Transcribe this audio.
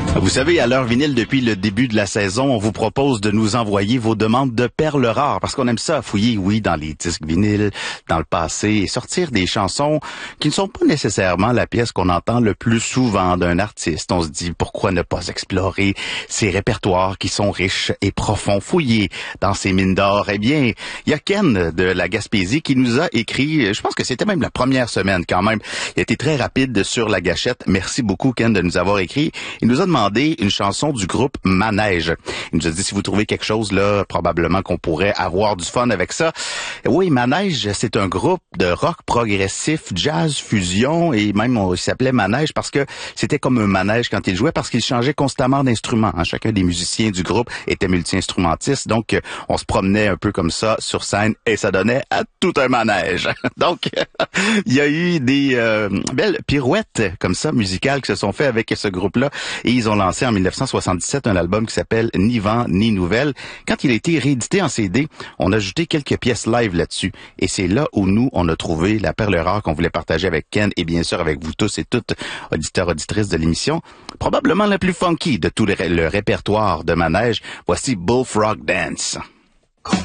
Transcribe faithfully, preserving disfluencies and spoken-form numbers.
Vous savez, à l'heure vinyle, depuis le début de la saison, on vous propose de nous envoyer vos demandes de perles rares, parce qu'on aime ça, fouiller, oui, dans les disques vinyles, dans le passé, et sortir des chansons qui ne sont pas nécessairement la pièce qu'on entend le plus souvent d'un artiste. On se dit, pourquoi ne pas explorer ces répertoires qui sont riches et profonds, fouiller dans ces mines d'or? Eh bien, il y a Ken de la Gaspésie qui nous a écrit, je pense que c'était même la première semaine quand même, il a été très rapide sur la gâchette. Merci beaucoup, Ken, de nous avoir écrit. Il nous a demandé une chanson du groupe Manège. Il nous a dit, si vous trouvez quelque chose, là, probablement qu'on pourrait avoir du fun avec ça. Oui, Manège, c'est un groupe de rock progressif, jazz, fusion, et même, on, il s'appelait Manège parce que c'était comme un manège quand il jouait, parce qu'il changeait constamment d'instruments. Hein. Chacun des musiciens du groupe était multi-instrumentiste, donc on se promenait un peu comme ça sur scène, et ça donnait à tout un manège. Donc, il y a eu des euh, belles pirouettes comme ça, musicales, qui se sont faites avec ce groupe-là, et ils ont lancé en mille neuf cent soixante-dix-sept un album qui s'appelle Ni vent ni nouvelle. Quand il a été réédité en C D, on a ajouté quelques pièces live là-dessus. Et c'est là où nous, on a trouvé la perle rare qu'on voulait partager avec Ken et bien sûr avec vous tous et toutes, auditeurs, auditrices de l'émission. Probablement la plus funky de tout le, ré- le répertoire de Manège. Voici Bullfrog Dance.